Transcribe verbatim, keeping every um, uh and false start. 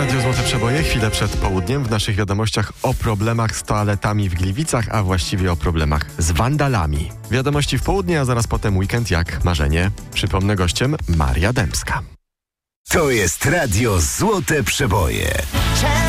Radio Złote Przeboje, chwilę przed południem. W naszych wiadomościach o problemach z toaletami w Gliwicach, a właściwie o problemach z wandalami. Wiadomości w południe, a zaraz potem weekend jak marzenie. Przypomnę, gościem Maria Dębska. To jest Radio Złote Przeboje.